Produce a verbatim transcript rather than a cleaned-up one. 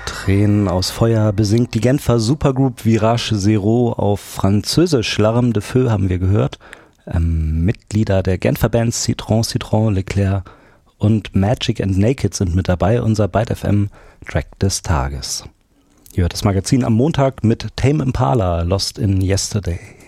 Tränen aus Feuer besingt die Genfer Supergroup Virage Zero auf Französisch. L'Arme de Feu haben wir gehört. Ähm, Mitglieder der Genfer Bands Citron, Citron, Leclerc und Magic and Naked sind mit dabei. Unser Byte F M Track des Tages. Ihr hört das Magazin am Montag mit Tame Impala, Lost in Yesterday.